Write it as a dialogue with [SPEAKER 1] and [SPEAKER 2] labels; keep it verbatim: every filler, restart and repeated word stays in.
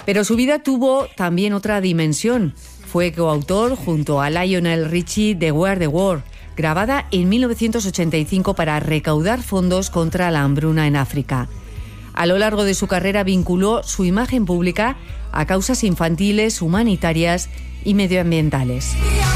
[SPEAKER 1] Pero su vida tuvo también otra dimensión. Fue coautor junto a Lionel Richie de We Are the World, grabada en mil novecientos ochenta y cinco para recaudar fondos contra la hambruna en África. A lo largo de su carrera vinculó su imagen pública a causas infantiles, humanitarias y medioambientales.